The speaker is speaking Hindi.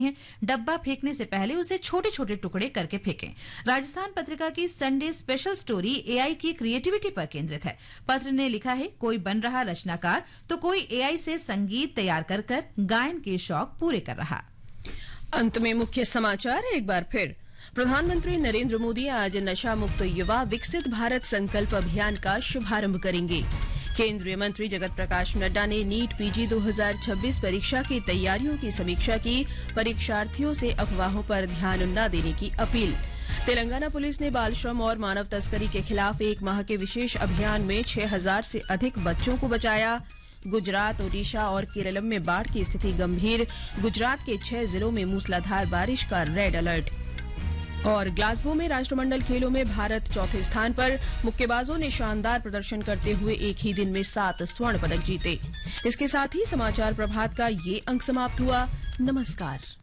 डब्बा फेंकने से पहले उसे छोटे छोटे टुकड़े करके फेंकें। राजस्थान पत्रिका की संडे स्पेशल स्टोरी एआई की क्रिएटिविटी पर केंद्रित है। पत्र ने लिखा है, कोई बन रहा रचनाकार तो कोई एआई से संगीत तैयार कर गायन के शौक पूरे कर रहा। अंत में मुख्य समाचार एक बार फिर। प्रधानमंत्री नरेंद्र मोदी आज नशा मुक्त युवा विकसित भारत संकल्प अभियान का शुभारंभ करेंगे। केंद्रीय मंत्री जगत प्रकाश नड्डा ने नीट पीजी 2026 परीक्षा की तैयारियों की समीक्षा की। परीक्षार्थियों से अफवाहों पर ध्यान न देने की अपील। तेलंगाना पुलिस ने बाल श्रम और मानव तस्करी के खिलाफ 1 माह के विशेष अभियान में 6000 से अधिक बच्चों को बचाया। गुजरात, ओडिशा और केरलम में बाढ़ की स्थिति गंभीर। गुजरात के 6 जिलों में मूसलाधार बारिश का रेड अलर्ट। और ग्लासगो में राष्ट्रमंडल खेलों में भारत चौथे स्थान पर। मुक्केबाजों ने शानदार प्रदर्शन करते हुए एक ही दिन में 7 स्वर्ण पदक जीते। इसके साथ ही समाचार प्रभात का ये अंक समाप्त हुआ। नमस्कार।